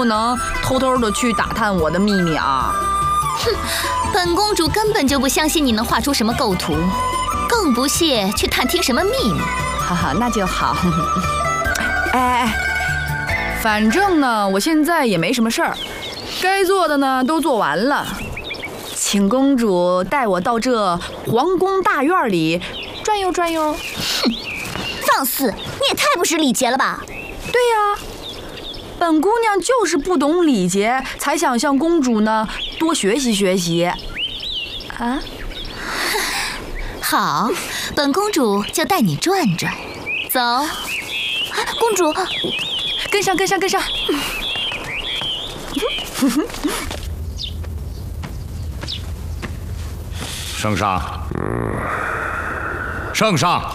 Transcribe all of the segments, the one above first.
不能偷偷的去打探我的秘密啊！ 哼，本公主根本就不相信你能画出什么构图，更不屑去探听什么秘密。 哈哈，那就好。哎，反正呢，我现在也没什么事儿，该做的呢都做完了，请公主带我到这皇宫大院里转悠转悠。 哼，放肆！你也太不识礼节了吧？ 对呀。本姑娘就是不懂礼节，才想向公主呢多学习学习。啊， 好，本公主就带你转转。走，公主， 跟上。 圣上，圣上，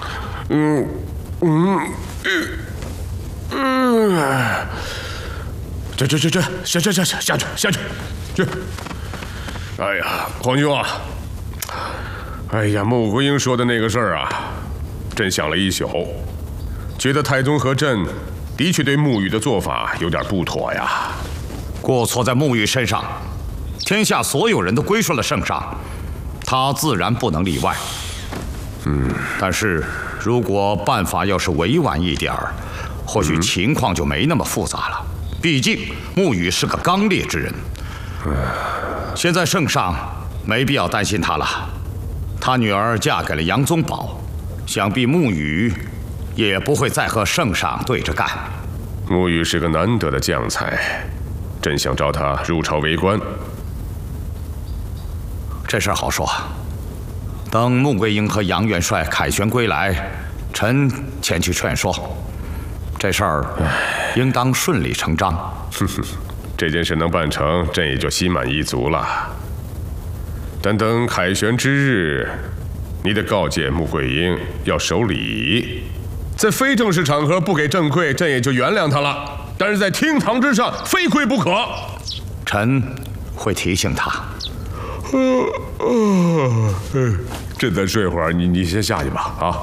下去，去！哎呀，皇兄啊，哎呀，穆桂英说的那个事儿啊，朕想了一宿，觉得太宗和朕的确对沐雨的做法有点不妥呀。 过错在沐雨身上，天下所有人都归顺了圣上，他自然不能例外。但是如果办法要是委婉一点儿，或许情况就没那么复杂了。毕竟沐雨是个刚烈之人，现在圣上没必要担心他了。他女儿嫁给了杨宗保，想必沐雨也不会再和圣上对着干。 沐雨是个难得的将才，朕想召他入朝为官。 这事儿好说，等穆桂英和杨元帅凯旋归来，臣前去劝说。这事儿应当顺理成章。 这件事能办成，朕也就心满意足了。但等凯旋之日，你得告诫穆桂英要守礼，在非正式场合不给朕跪，朕也就原谅他了。但是在厅堂之上，非跪不可。 臣会提醒他。 朕再睡会儿，你先下去吧，啊。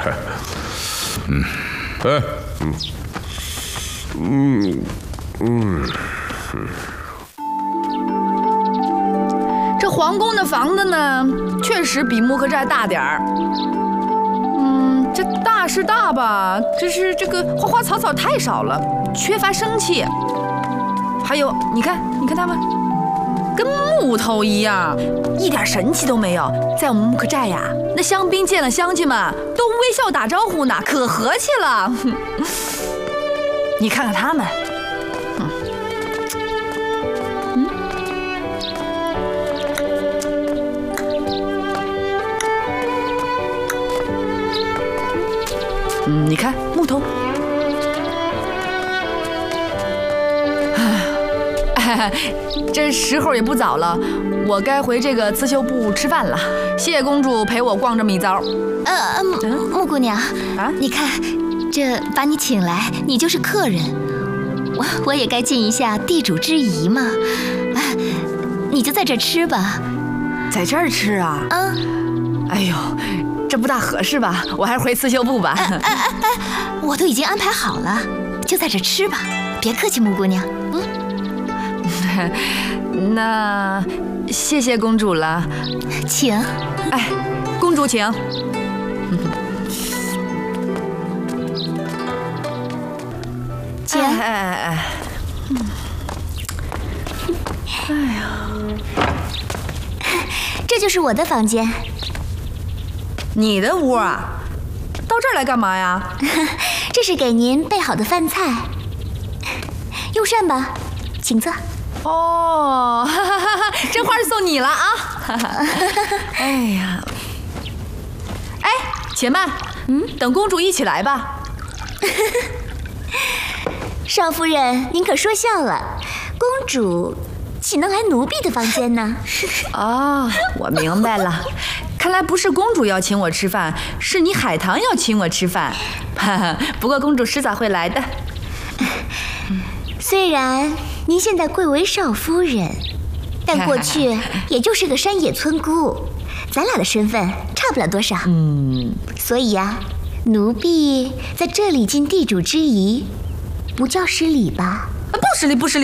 这皇宫的房子呢，确实比木克寨大点儿。这大是大吧，只是这个花花草草太少了，缺乏生气。还有，你看他们，跟木头一样，一点神气都没有。在我们木克寨呀，那香槟见了乡亲们都微笑打招呼呢，可和气了。你看看他们。你看木头，这时候也不早了，我该回这个刺绣部吃饭了。谢谢公主陪我逛这么一遭。 穆姑娘啊， 你看，这把你请来，你就是客人，我也该尽一下地主之谊嘛。你就在这吃吧。 在这儿吃啊？哎呦。这不大合适吧？我还是回刺绣部吧。 我都已经安排好了，就在这吃吧。别客气，穆姑娘。 那谢谢公主了， 请。 哎，公主请。 请。 哎呀， 这就是我的房间。 你的屋啊？到这儿来干嘛呀？ 这是给您备好的饭菜，用膳吧，请坐。 哦，这花是送你了啊！哎呀，哎，且慢，等公主一起来吧。 少夫人，您可说笑了，公主岂能来奴婢的房间呢？ 哦，我明白了。看来不是公主要请我吃饭，是你海棠要请我吃饭。不过公主迟早会来的。 虽然您现在贵为少夫人，但过去也就是个山野村姑，咱俩的身份差不了多少。所以呀，奴婢在这里尽地主之谊，不叫失礼吧？ 不失礼，不失礼。